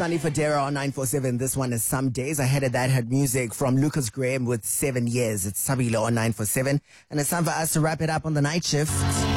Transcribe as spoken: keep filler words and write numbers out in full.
Sunny Federa on nine four seven. This one is Some Days. Ahead of that had music from Lucas Graham with Seven Years. It's Sabilo on nine four seven. And it's time for us to wrap it up on the night shift.